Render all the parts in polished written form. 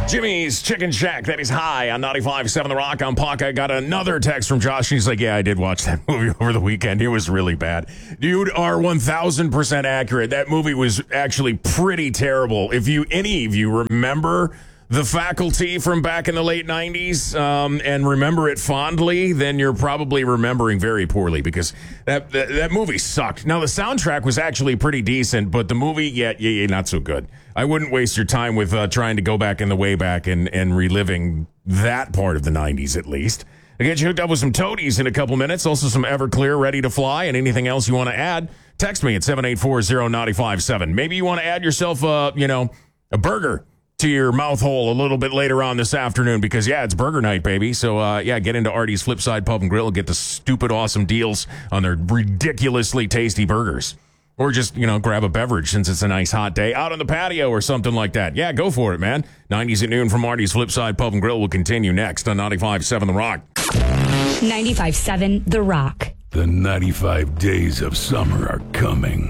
Jimmy's Chicken Shack, that is high on 95.7 The Rock. On Puck. I got another text from Josh. He's like, yeah, I did watch that movie over the weekend. It was really bad. Dude, are 1,000% accurate. That movie was actually pretty terrible. If any of you remember The Faculty from back in the late 90s and remember it fondly, then you're probably remembering very poorly because that movie sucked. Now, the soundtrack was actually pretty decent, but the movie, yeah, not so good. I wouldn't waste your time with trying to go back in the way back and reliving that part of the 90s at least. I'll get you hooked up with some toadies in a couple minutes, also some Everclear ready to fly, and anything else you want to add, text me at 7840957. Maybe you want to add yourself a burger to your mouth hole a little bit later on this afternoon because, yeah, it's burger night, baby. So, get into Artie's Flipside Pub and Grill and get the stupid awesome deals on their ridiculously tasty burgers. Or just, grab a beverage since it's a nice hot day out on the patio or something like that. Yeah, go for it, man. 90s at noon from Artie's Flipside Pub and Grill will continue next on 95.7 The Rock. 95.7 The Rock. The 95 days of summer are coming.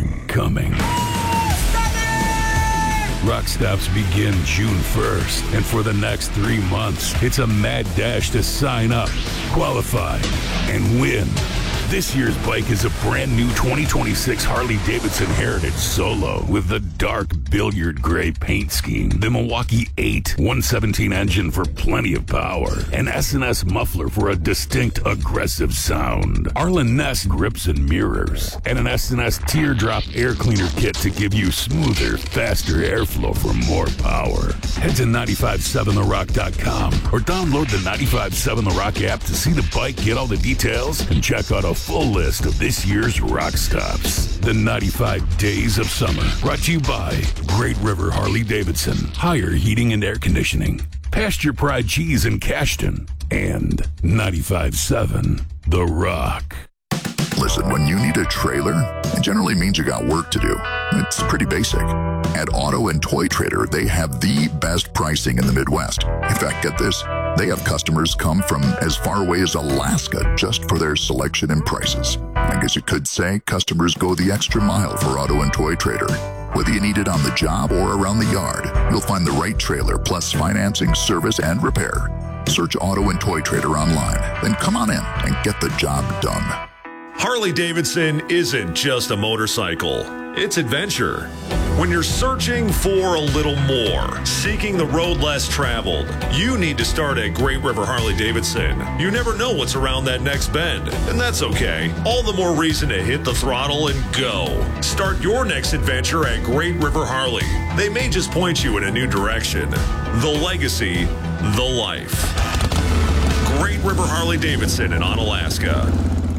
Rock stops begin June 1st, and for the next 3 months, it's a mad dash to sign up, qualify, and win. This year's bike is a brand new 2026 Harley-Davidson Heritage Solo with the dark billiard gray paint scheme, the Milwaukee 8 117 engine for plenty of power, an S&S muffler for a distinct aggressive sound, Arlen Ness grips and mirrors, and an S&S teardrop air cleaner kit to give you smoother, faster airflow for more power. Head to 957therock.com or download the 957 The Rock app to see the bike, get all the details, and check out a full list of this year's rock stops. The 95 Days of Summer, brought to you by Great River Harley-Davidson, Higher Heating and Air Conditioning, Pasture Pride Cheese in Cashton, and 95.7 The Rock. Listen, when you need a trailer, it generally means you got work to do. It's pretty basic. At Auto and Toy Trader, they have the best pricing in the Midwest. In fact, get this, they have customers come from as far away as Alaska just for their selection and prices. I guess you could say customers go the extra mile for Auto and Toy Trader. Whether you need it on the job or around the yard, you'll find the right trailer plus financing, service, and repair. Search Auto and Toy Trader online, then come on in and get the job done. Harley-Davidson isn't just a motorcycle, it's adventure. When you're searching for a little more, seeking the road less traveled, you need to start at Great River Harley-Davidson. You never know what's around that next bend, and that's okay. All the more reason to hit the throttle and go. Start your next adventure at Great River Harley. They may just point you in a new direction. The legacy, the life. Great River Harley-Davidson in Onalaska.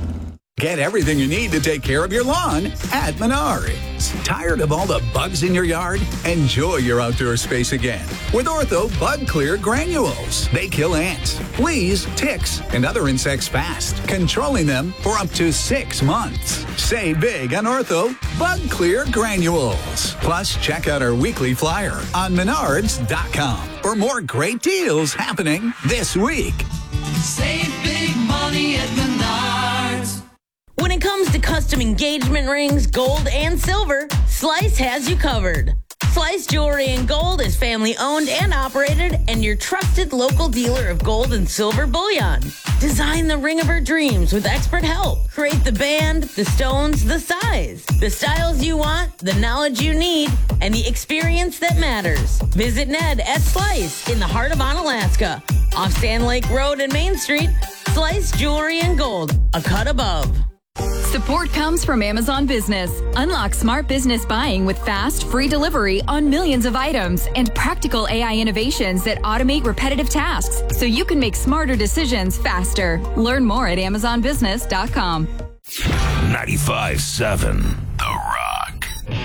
Get everything you need to take care of your lawn at Menards. Tired of all the bugs in your yard? Enjoy your outdoor space again with Ortho Bug Clear Granules. They kill ants, fleas, ticks, and other insects fast, controlling them for up to 6 months. Save big on Ortho Bug Clear Granules. Plus, check out our weekly flyer on Menards.com for more great deals happening this week. Save big money at Menards. When it comes to custom engagement rings, gold and silver, Slice has you covered. Slice Jewelry and Gold is family owned and operated and your trusted local dealer of gold and silver bullion. Design the ring of her dreams with expert help. Create the band, the stones, the size, the styles you want, the knowledge you need, and the experience that matters. Visit Ned at Slice in the heart of Onalaska. Off Sand Lake Road and Main Street, Slice Jewelry and Gold, a cut above. Support comes from Amazon Business. Unlock smart business buying with fast, free delivery on millions of items and practical AI innovations that automate repetitive tasks so you can make smarter decisions faster. Learn more at amazonbusiness.com. 95.7 The Rock.